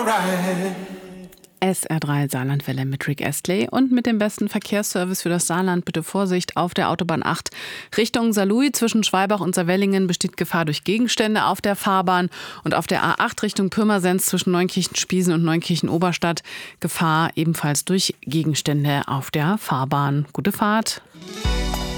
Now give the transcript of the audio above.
alright. SR3 Saarlandwelle mit Rick Astley und mit dem besten Verkehrsservice für das Saarland. Bitte Vorsicht, auf der Autobahn 8 Richtung Saarlouis zwischen Schwalbach und Saarwellingen besteht Gefahr durch Gegenstände auf der Fahrbahn und auf der A8 Richtung Pirmasens zwischen Neunkirchen-Spiesen und Neunkirchen-Oberstadt Gefahr ebenfalls durch Gegenstände auf der Fahrbahn. Gute Fahrt.